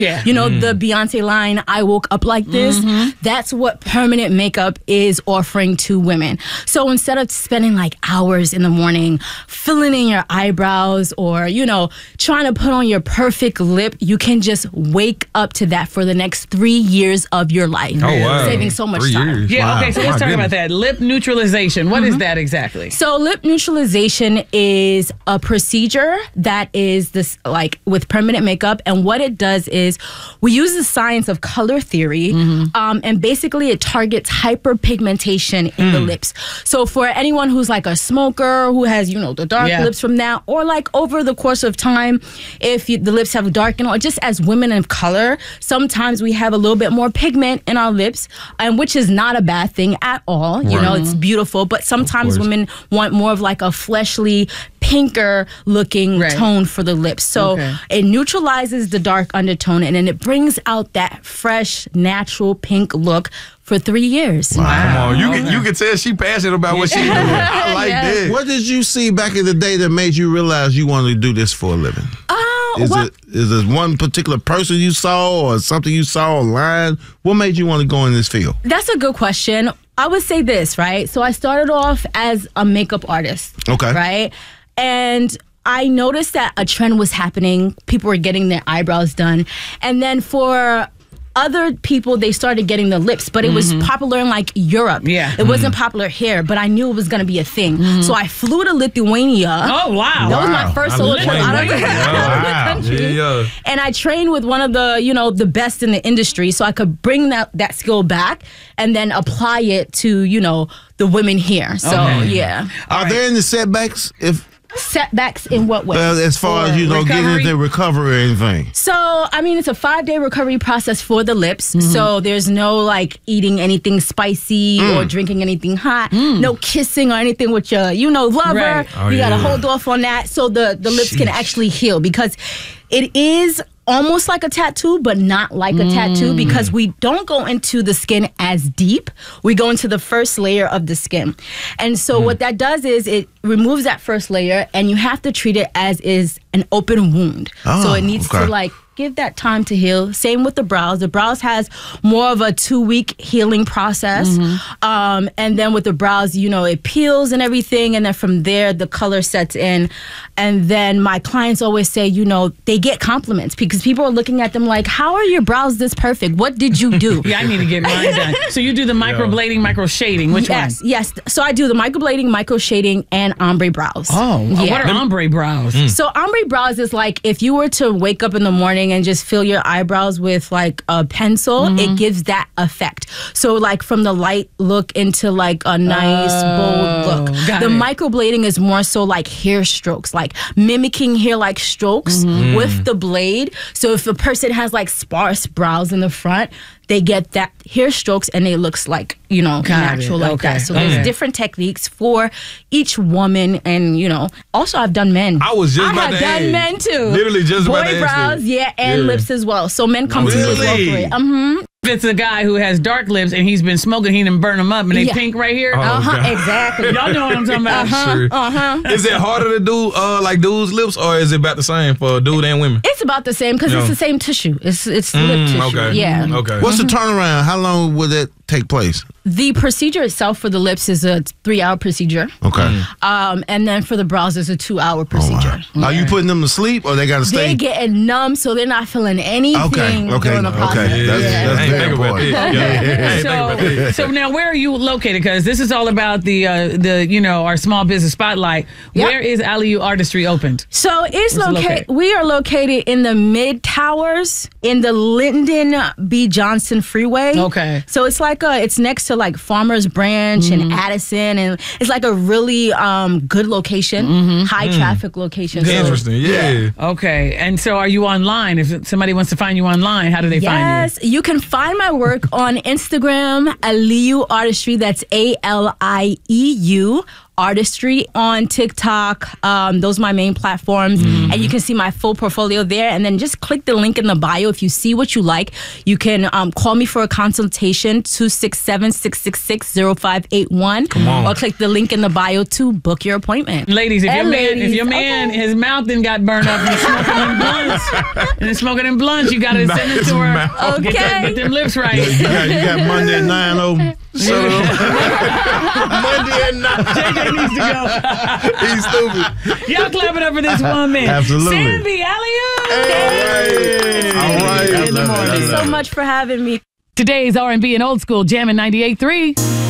Yeah. You know, the Beyonce line, I woke up like this. That's what permanent makeup is offering to women. So instead of spending like hours in the morning filling in your eyebrows or, you know, trying to put on your perfect lip, you can just wake up to that for the next 3 years of your life. Oh, wow. Saving so much 3 time. years. Yeah, Wow. okay, so let's talk about that. Lip neutralization. What is that exactly? So lip neutralization is a procedure that is this like with permanent makeup, and what it does is we use the science of color theory, and basically it targets hyperpigmentation in the lips. So for anyone who's like a smoker who has, you know, the dark lips from that, or like over the course of time, if the lips have darkened, or just as women of color, sometimes we have a little bit more pigment in our lips, and which is not a bad thing at all. You know, it's beautiful, but sometimes women want more of like a fleshly, pinker looking tone for the lips. So it neutralizes the dark undertone and then it brings out that fresh, natural pink look for 3 years. Wow. Come on, you can tell she passionate about what she doing. I like that. What did you see back in the day that made you realize you wanted to do this for a living? Is it one particular person you saw or something you saw online? What made you want to go in this field? That's a good question. I would say this, right? So I started off as a makeup artist. Okay. Right? And I noticed that a trend was happening. People were getting their eyebrows done. And then for other people, they started getting the lips, but it was popular in like Europe. Yeah. It wasn't popular here, but I knew it was going to be a thing. So I flew to Lithuania. Oh, wow. That was my first solo trip out of the country. Yeah. And I trained with one of the, you know, the best in the industry, so I could bring that skill back and then apply it to, you know, the women here. So, yeah. Are there any setbacks Setbacks in what way? as far as, you know, getting into recovery or anything? So, I mean, it's a 5-day recovery process for the lips. So there's no like eating anything spicy or drinking anything hot. No kissing or anything with your, you know, lover. Right. Oh, you gotta yeah. hold off on that so the lips can actually heal, because it is almost like a tattoo, but not like a tattoo, because we don't go into the skin as deep. We go into the first layer of the skin. And so what that does is it removes that first layer, and you have to treat it as is an open wound. So it needs to like give that time to heal. Same with the brows. The brows has more of a 2-week healing process. And then with the brows, you know, it peels and everything. And then from there, the color sets in. And then my clients always say, you know, they get compliments because people are looking at them like, how are your brows this perfect? What did you do? Yeah, I need to get mine done. So you do the microblading, micro shading. Which one? Yes. So I do the microblading, micro shading, and ombre brows. Oh, what are ombre brows? So ombre brows is like if you were to wake up in the morning and just fill your eyebrows with like a pencil, it gives that effect. So like from the light look into like a nice bold look. The microblading is more so like hair strokes, like mimicking hair-like strokes with the blade. So if a person has like sparse brows in the front, they get that hair strokes and it looks like, you know, natural like that. So there's different techniques for each woman. And, you know, also I've done men. I was just about to have done men too. Literally just about to Boy ask brows, that. and lips as well. So men come to me as well for it. If it's a guy who has dark lips and he's been smoking, he done burn them up and they pink right here. Exactly. Y'all know what I'm talking about. Is it harder to do like dudes' lips, or is it about the same for dude and women? It's about the same because it's the same tissue. It's lip tissue. Okay. Yeah. Okay. What's the turnaround? How long will that take place? The procedure itself for the lips is a 3-hour procedure. Okay. And then for the brows, it's a 2-hour procedure. Are you putting them to sleep or they got to stay? They're getting numb, so they're not feeling anything during the process. Okay. That's very important. So now where are you located? Because this is all about the you know, our small business spotlight. Where is Aliou Artistry opened? So we are located in the Mid Towers in the Lyndon B. Johnson Freeway. Okay. So it's like it's next to like Farmers Branch and Addison, and it's like a really good location, high traffic location. So, Interesting. Yeah. Okay. And so are you online? If somebody wants to find you online, how do they find you? Yes, you can find my work on Instagram, Aliou Artistry. That's ALIEU artistry on TikTok. Those are my main platforms. And you can see my full portfolio there. And then just click the link in the bio. If you see what you like, you can call me for a consultation, 267-666-0581. Come on. Or click the link in the bio to book your appointment. Ladies, if your man, his mouth then got burned up and he's smoking them blunts, you got to send it to her. Okay. Get them lips right. You got Monday at 9 open. So Monday at 9. JJ needs to go. He's stupid. Y'all clap it up for this woman. Absolutely. Sambi, alley-oop. Hey. All right. In the morning. Thank you so much for having me. Today's R&B and old school, Jammin' 98.3.